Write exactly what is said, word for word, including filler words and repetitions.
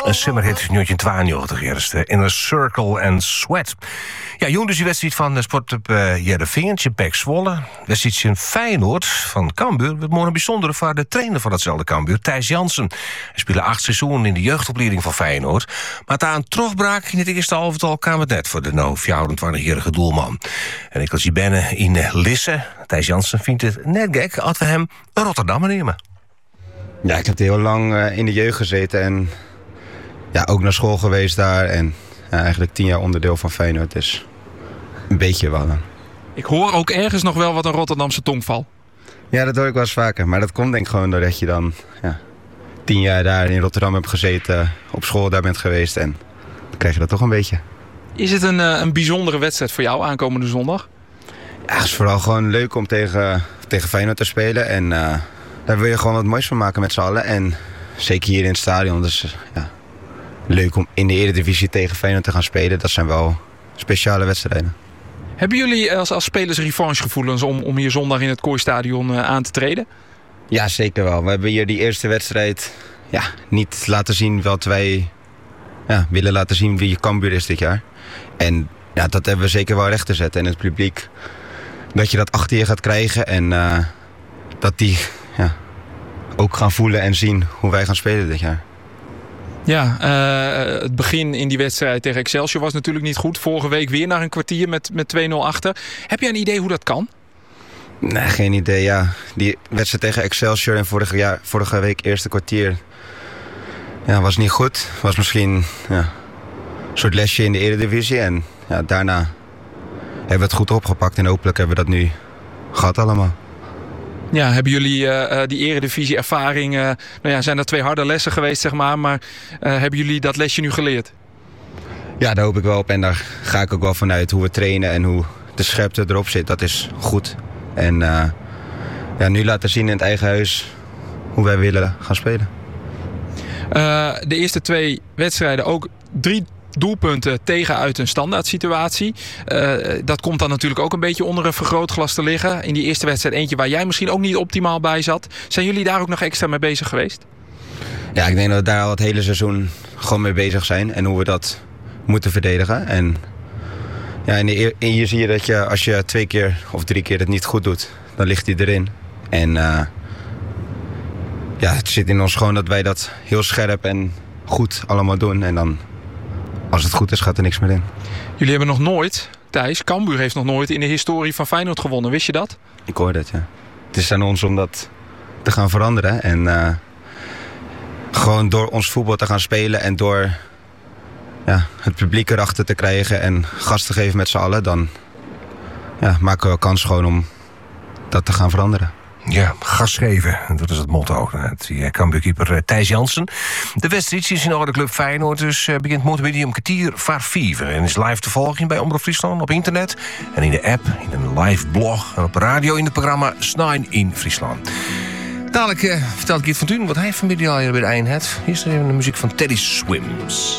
Een summerhit negentien tweeënnegentig eerst. In a Circle and Sweat. Ja, jong dus die wedstrijd van de Sportclub uh, Heerenveen, Pek Zwolle. Wedstrijd in Feyenoord van Cambuur. Het morgen bijzonder voor de trainer van hetzelfde Cambuur, Thijs Jansen. Hij speelde acht seizoenen in de jeugdopleiding van Feyenoord. Maar daar een terugbraak in het eerste halftal kwam het net voor de nou vierentwintigjarige doelman. En ik was hier binnen in Lisse. Thijs Jansen vindt het net gek als we hem een Rotterdammer nemen. Ja, ik heb heel lang uh, in de jeugd gezeten en ja, ook naar school geweest daar. En ja, eigenlijk tien jaar onderdeel van Feyenoord, dus een beetje wel dan. Ik hoor ook ergens nog wel wat een Rotterdamse tongval. Ja, dat hoor ik wel eens vaker. Maar dat komt denk ik gewoon doordat je dan ja, tien jaar daar in Rotterdam hebt gezeten, op school daar bent geweest. En dan krijg je dat toch een beetje. Is het een, een bijzondere wedstrijd voor jou aankomende zondag? Ja, het is vooral gewoon leuk om tegen, tegen Feyenoord te spelen. En uh, daar wil je gewoon wat moois van maken met z'n allen. En zeker hier in het stadion. Dus ja, leuk om in de Eredivisie tegen Feyenoord te gaan spelen. Dat zijn wel speciale wedstrijden. Hebben jullie als, als spelers revanchegevoelens om, om hier zondag in het Kooistadion uh, aan te treden? Ja, zeker wel. We hebben hier die eerste wedstrijd ja, niet laten zien wat wij ja, willen laten zien wie je Cambuur is dit jaar. En ja, dat hebben we zeker wel recht te zetten. En het publiek, dat je dat achter je gaat krijgen. En uh, dat die ja, ook gaan voelen en zien hoe wij gaan spelen dit jaar. Ja, uh, het begin in die wedstrijd tegen Excelsior was natuurlijk niet goed. Vorige week weer naar een kwartier met, met twee nul achter. Heb jij een idee hoe dat kan? Nee, geen idee. Ja. Die wedstrijd tegen Excelsior en vorige, jaar, vorige week eerste kwartier ja, was niet goed. Was misschien ja, een soort lesje in de Eredivisie. En ja, daarna hebben we het goed opgepakt. En hopelijk hebben we dat nu gehad allemaal. Ja, hebben jullie uh, die Eredivisie-ervaring... Uh, nou ja, zijn er twee harde lessen geweest, zeg maar. Maar uh, hebben jullie dat lesje nu geleerd? Ja, daar hoop ik wel op. En daar ga ik ook wel vanuit hoe we trainen en hoe de scherpte erop zit. Dat is goed. En uh, ja, nu laten zien in het eigen huis hoe wij willen gaan spelen. Uh, de eerste twee wedstrijden ook drie doelpunten tegen uit een standaard situatie. Uh, dat komt dan natuurlijk ook een beetje onder een vergrootglas te liggen. In die eerste wedstrijd eentje waar jij misschien ook niet optimaal bij zat. Zijn jullie daar ook nog extra mee bezig geweest? Ja, ik denk dat we daar al het hele seizoen gewoon mee bezig zijn. En hoe we dat moeten verdedigen. En ja, in de, in hier zie je dat je als je twee keer of drie keer het niet goed doet, dan ligt hij erin. En uh, ja, het zit in ons gewoon dat wij dat heel scherp en goed allemaal doen. En dan, als het goed is, gaat er niks meer in. Jullie hebben nog nooit, Thijs, Cambuur heeft nog nooit in de historie van Feyenoord gewonnen. Wist je dat? Ik hoor dat, ja. Het is aan ons om dat te gaan veranderen. En uh, gewoon door ons voetbal te gaan spelen en door ja, het publiek erachter te krijgen en gas te geven met z'n allen, dan ja, maken we kans gewoon om dat te gaan veranderen. Ja, gas geven. Dat is het motto. Het Cambuurkeeper Thijs Jansen. De wedstrijd is in de Club Feyenoord. Dus uh, begint morgen om kwartier voor vijf. En is live te volgen bij Omroep Friesland op internet. En in de app, in een live blog. En op radio in het programma Snijn in Friesland. Dadelijk uh, vertelt Geert van Thun wat hij vanmiddag al bij de eind had. Hier is er even de muziek van Teddy Swims.